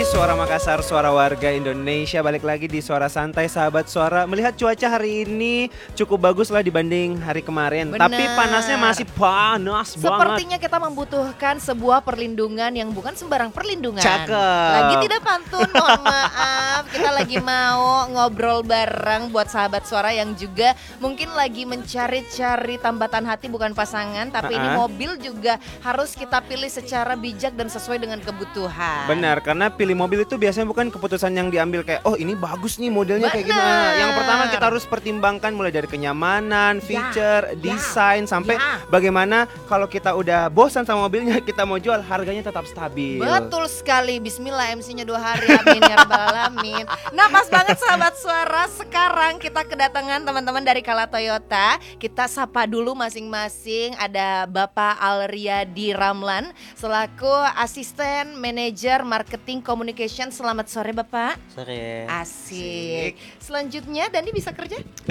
Ini Suara Makassar, suara warga Indonesia. Balik lagi di Suara Santai, sahabat Suara. Melihat cuaca hari ini cukup bagus lah dibanding hari kemarin. Benar. Tapi panasnya masih panas banget. Sepertinya kita membutuhkan sebuah perlindungan yang bukan sembarang perlindungan. Cakep. Lagi tidak pantun, mohon maaf. Kita lagi mau ngobrol bareng buat sahabat Suara yang juga mungkin lagi mencari-cari tambatan hati, bukan pasangan, tapi ini mobil juga harus kita pilih secara bijak dan sesuai dengan kebutuhan. Benar, karena pilih mobil itu biasanya bukan keputusan yang diambil kayak oh ini bagus nih modelnya kayak gini. Benar. Yang pertama kita harus pertimbangkan mulai dari kenyamanan, feature, desain sampai bagaimana kalau kita udah bosan sama mobilnya kita mau jual harganya tetap stabil. Betul sekali. Bismillah, MC-nya 2 hari, amin ya rabbal alamin. Nah, pas banget sahabat Suara. Sekarang kita kedatangan teman-teman dari Kala Toyota. Kita sapa dulu masing-masing. Ada Bapak Alriyadi Ramlan selaku asisten manajer marketing communication. Selamat sore Bapak. Sore. Asik. Selanjutnya Dani bisa kerja?